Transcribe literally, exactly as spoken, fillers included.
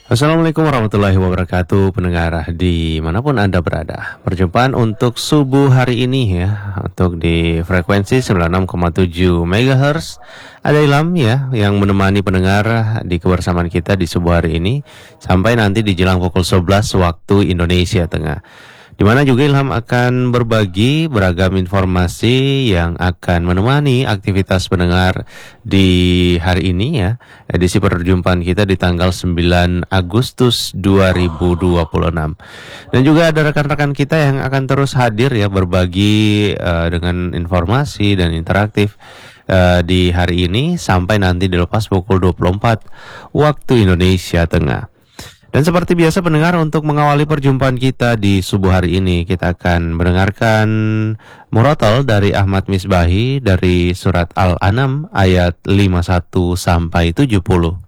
Assalamualaikum warahmatullahi wabarakatuh, pendengar dimanapun Anda berada. Perjumpaan untuk subuh hari ini ya, untuk di frekuensi sembilan puluh enam koma tujuh megahertz. Ada Ilham ya, yang menemani pendengar di kebersamaan kita di subuh hari ini sampai nanti di jelang pukul sebelas waktu Indonesia Tengah. Di mana juga Ilham akan berbagi beragam informasi yang akan menemani aktivitas pendengar di hari ini ya. Edisi perjumpaan kita di tanggal sembilan Agustus dua ribu dua puluh enam. Dan juga ada rekan-rekan kita yang akan terus hadir ya, berbagi uh, dengan informasi dan interaktif uh, di hari ini sampai nanti dilepas pukul dua puluh empat waktu Indonesia Tengah. Dan seperti biasa pendengar, untuk mengawali perjumpaan kita di subuh hari ini, kita akan mendengarkan murotal dari Ahmad Misbahi dari surat Al-An'am ayat lima puluh satu sampai tujuh puluh.